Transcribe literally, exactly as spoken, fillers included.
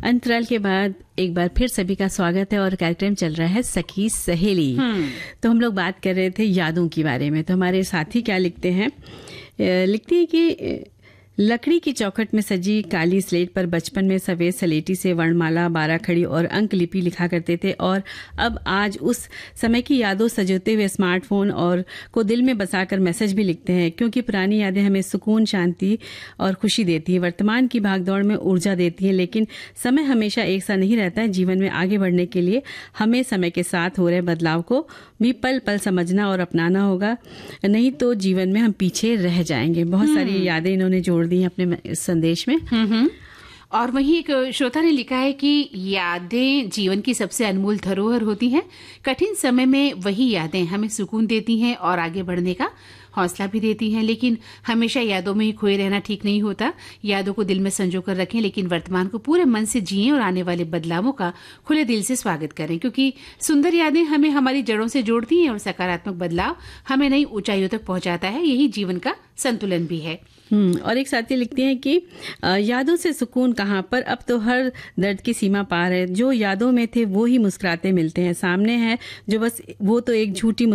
अंतराल के बाद एक बार फिर सभी का स्वागत है और कार्यक्रम चल रहा है सखी सहेली। तो हम लोग बात कर रहे थे यादों के बारे में। तो हमारे साथी क्या लिखते हैं, लिखती है कि लकड़ी की चौखट में सजी काली स्लेट पर बचपन में सफेद सलेटी से वर्णमाला, बारह खड़ी और अंक लिपि लिखा करते थे, और अब आज उस समय की यादों सजोते हुए स्मार्टफोन और को दिल में बसाकर मैसेज भी लिखते हैं, क्योंकि पुरानी यादें हमें सुकून, शांति और खुशी देती है, वर्तमान की भागदौड़ में ऊर्जा देती है। लेकिन समय हमेशा एक सा नहीं रहता है। जीवन में आगे बढ़ने के लिए हमें समय के साथ हो रहे बदलाव को भी पल पल समझना और अपनाना होगा, नहीं तो जीवन में हम पीछे रह जाएंगे। बहुत सारी यादें इन्होंने जोड़ दी अपने संदेश में। और वहीं एक श्रोता ने लिखा है कि यादें जीवन की सबसे अनमोल धरोहर होती हैं। कठिन समय में वही यादें हमें सुकून देती हैं और आगे बढ़ने का हौसला भी देती हैं। लेकिन हमेशा यादों में ही खोए रहना ठीक नहीं होता। यादों को दिल में संजो कर रखें, लेकिन वर्तमान को पूरे मन से जिएं और आने वाले बदलावों का खुले दिल से स्वागत करें, क्योंकि सुंदर यादें हमें हमारी जड़ों से जोड़ती हैं और सकारात्मक बदलाव हमें नई ऊंचाइयों तक पहुंचाता है। यही जीवन का संतुलन भी है। हम्म और एक साथी लिखती हैं कि यादों से सुकून कहाँ पर, अब तो हर दर्द की सीमा पार है। जो यादों में थे वो ही मुस्कुराते मिलते हैं, सामने है जो बस वो तो एक झूठी